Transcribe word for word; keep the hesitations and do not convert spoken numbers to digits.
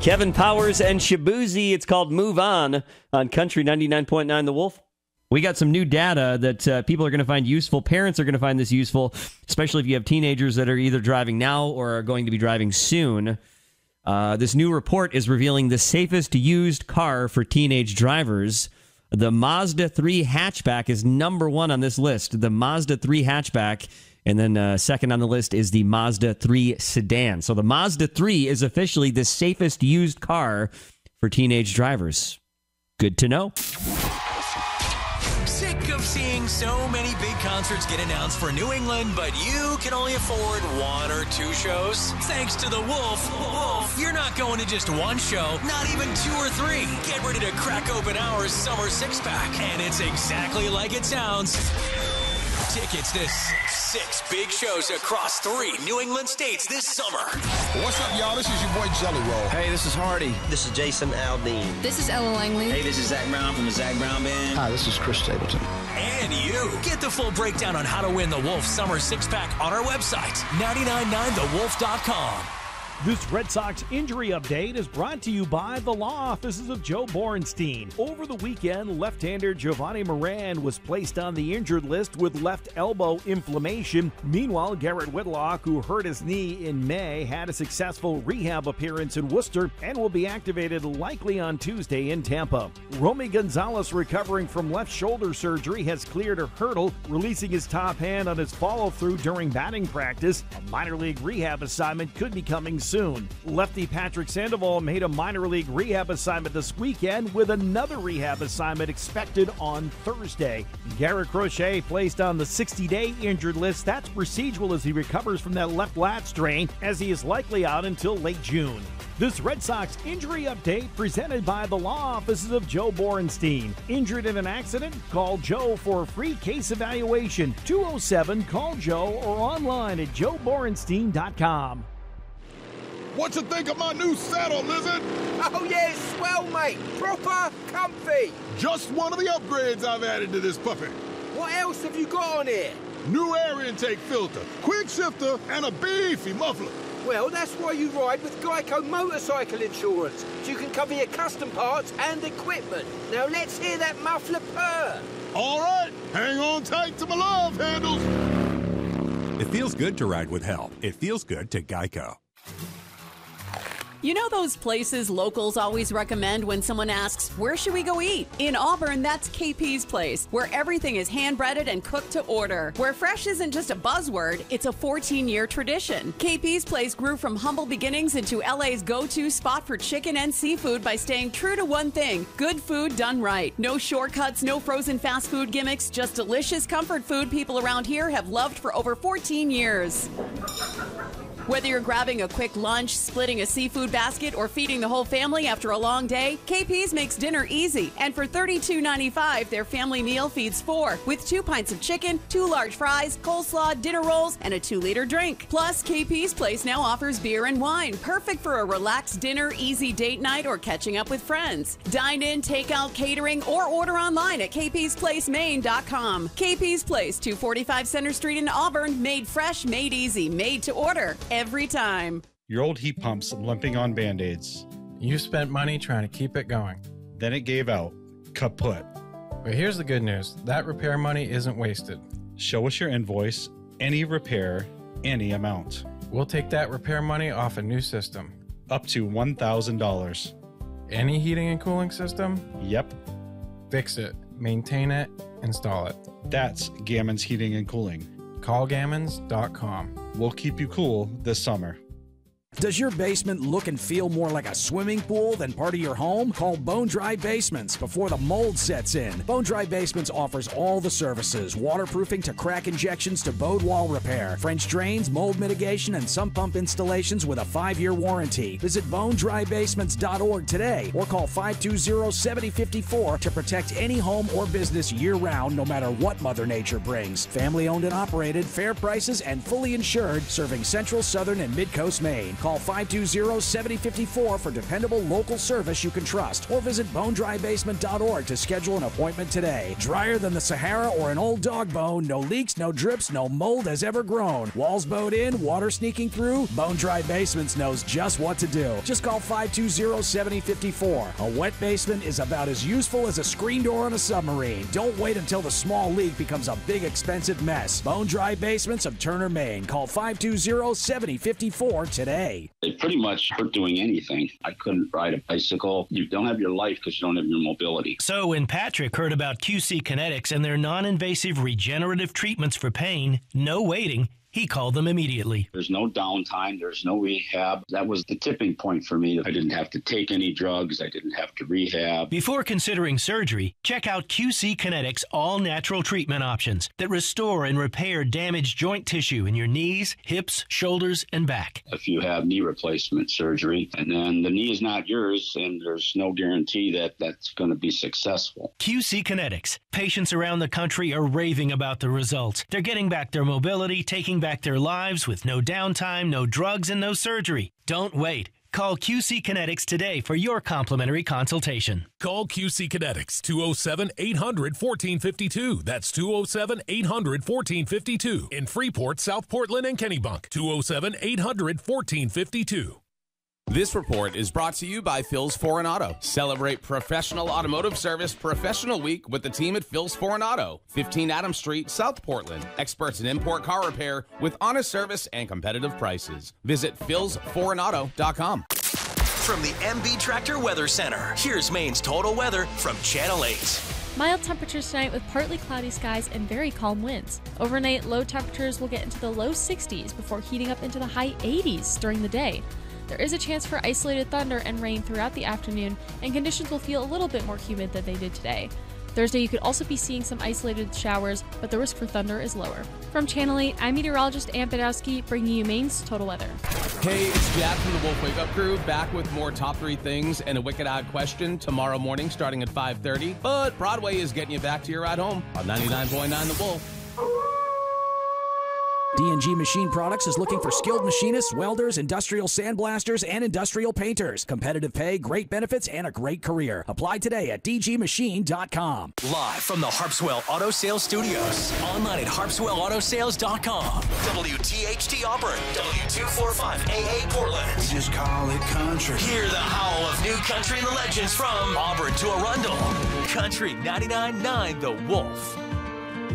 Kevin Powers and Shabuzi. It's called Move On on Country ninety-nine point nine The Wolf. We got some new data that uh, people are going to find useful. Parents are going to find this useful, especially if you have teenagers that are either driving now or are going to be driving soon. Uh, this new report is revealing the safest used car for teenage drivers. The Mazda three hatchback is number one on this list. The Mazda three hatchback. And then uh, second on the list is the Mazda three sedan. So the Mazda three is officially the safest used car for teenage drivers. Good to know. Sick of seeing so many big concerts get announced for New England, but you can only afford one or two shows? Thanks to the Wolf, Wolf, you're not going to just one show, not even two or three. Get ready to crack open our summer six-pack, and it's exactly like it sounds. Tickets to six big shows across three New England states this summer. What's up, y'all? This is your boy Jelly Roll. Hey, this is Hardy. This is Jason Aldean. This is Ella Langley. Hey, this is Zach Brown from the Zach Brown Band. Hi, this is Chris Stapleton. And you. Get the full breakdown on how to win the Wolf Summer Six-Pack on our website, nine nine nine the wolf dot com. This Red Sox injury update is brought to you by the law offices of Joe Borenstein. Over the weekend, left-hander Giovanni Moran was placed on the injured list with left elbow inflammation. Meanwhile, Garrett Whitlock, who hurt his knee in May, had a successful rehab appearance in Worcester and will be activated likely on Tuesday in Tampa. Romy Gonzalez, recovering from left shoulder surgery, has cleared a hurdle, releasing his top hand on his follow-through during batting practice. A minor league rehab assignment could be coming soon. Lefty Patrick Sandoval made a minor league rehab assignment this weekend, with another rehab assignment expected on Thursday. Garrett Crochet placed on the sixty-day injured list. That's procedural as he recovers from that left lat strain, as he is likely out until late June. This Red Sox injury update presented by the law offices of Joe Borenstein. Injured in an accident? Call Joe for a free case evaluation. two oh seven call Joe or online at joe borenstein dot com. What you think of my new saddle, Lizard? Oh, yeah, it's swell, mate. Proper comfy. Just one of the upgrades I've added to this puppy. What else have you got on here? New air intake filter, quick shifter, and a beefy muffler. Well, that's why you ride with Geico Motorcycle Insurance, so you can cover your custom parts and equipment. Now let's hear that muffler purr. All right, hang on tight to my love handles. It feels good to ride with help. It feels good to Geico. You know those places locals always recommend when someone asks, where should we go eat? In Auburn, that's K P's Place, where everything is hand-breaded and cooked to order. Where fresh isn't just a buzzword, it's a fourteen-year tradition. K P's Place grew from humble beginnings into L A's go-to spot for chicken and seafood by staying true to one thing, good food done right. No shortcuts, no frozen fast food gimmicks, just delicious comfort food people around here have loved for over fourteen years. Whether you're grabbing a quick lunch, splitting a seafood basket, or feeding the whole family after a long day, K P's makes dinner easy. And for thirty-two ninety-five, their family meal feeds four, with two pints of chicken, two large fries, coleslaw, dinner rolls, and a two-liter drink. Plus, K P's Place now offers beer and wine, perfect for a relaxed dinner, easy date night, or catching up with friends. Dine in, take out, catering, or order online at k p's place maine dot com. K P's Place, two forty-five Center Street in Auburn, made fresh, made easy, made to order. Every time. Your old heat pump's limping on Band-Aids. You spent money trying to keep it going. Then it gave out. Kaput. But here's the good news. That repair money isn't wasted. Show us your invoice, any repair, any amount. We'll take that repair money off a new system. Up to one thousand dollars. Any heating and cooling system? Yep. Fix it, maintain it, install it. That's Gammons Heating and Cooling. call gammons dot com. We'll keep you cool this summer. Does your basement look and feel more like a swimming pool than part of your home? Call Bone Dry Basements before the mold sets in. Bone Dry Basements offers all the services, waterproofing to crack injections to bowed wall repair, French drains, mold mitigation, and sump pump installations with a five-year warranty. Visit bone dry basements dot org today or call five two zero, seven zero five four to protect any home or business year-round, no matter what Mother Nature brings. Family-owned and operated, fair prices, and fully insured, serving Central, Southern, and Mid-Coast Maine. Call five two zero, seven zero five four for dependable local service you can trust, or visit bone dry basement dot org to schedule an appointment today. Drier than the Sahara or an old dog bone, no leaks, no drips, no mold has ever grown. Walls bowed in, water sneaking through, Bone Dry Basements knows just what to do. Just call five two zero, seven zero five four. A wet basement is about as useful as a screen door on a submarine. Don't wait until the small leak becomes a big expensive mess. Bone Dry Basements of Turner, Maine. Call five two zero, seven zero five four today. It pretty much hurt doing anything. I couldn't ride a bicycle. You don't have your life because you don't have your mobility. So when Patrick heard about Q C Kinetics and their non-invasive regenerative treatments for pain, no waiting, he called them immediately. There's no downtime. There's no rehab. That was the tipping point for me. I didn't have to take any drugs. I didn't have to rehab. Before considering surgery, check out Q C Kinetics all-natural treatment options that restore and repair damaged joint tissue in your knees, hips, shoulders, and back. If you have knee replacement surgery, and then the knee is not yours, and there's no guarantee that that's going to be successful. Q C Kinetics. Patients around the country are raving about the results. They're getting back their mobility, taking back their lives with no downtime, no drugs, and no surgery. Don't wait. Call Q C Kinetics today for your complimentary consultation. Call Q C Kinetics, two oh seven, eight hundred, one four five two. That's two oh seven, eight hundred, one four five two. In Freeport, South Portland, and Kennebunk, two oh seven, eight hundred, one four five two. This report is brought to you by Phil's Foreign Auto. Celebrate professional automotive service Professional Week with the team at Phil's Foreign Auto, fifteen Adams Street, South Portland. Experts in import car repair with honest service and competitive prices. Visit phils foreign auto dot com. From the M B Tractor Weather Center, here's Maine's total weather from Channel eight. Mild temperatures tonight with partly cloudy skies and very calm winds. Overnight, low temperatures will get into the low sixties before heating up into the high eighties during the day. There is a chance for isolated thunder and rain throughout the afternoon, and conditions will feel a little bit more humid than they did today. Thursday, you could also be seeing some isolated showers, but the risk for thunder is lower. From Channel eight, I'm meteorologist Ann Badowski, bringing you Maine's total weather. Hey, it's Jack from the Wolf Wake Up Crew, back with more top three things and a wicked odd question tomorrow morning starting at five thirty. But Broadway is getting you back to your ride home on ninety-nine point nine The Wolf. D and G Machine Products is looking for skilled machinists, welders, industrial sandblasters, and industrial painters. Competitive pay, great benefits, and a great career. Apply today at d g machine dot com. Live from the Harpswell Auto Sales Studios. Online at harpswell auto sales dot com. W T H T Auburn. W two forty-five A A Portland. We just call it country. Hear the howl of new country and the legends from Auburn to Arundel. Country ninety-nine point nine The Wolf.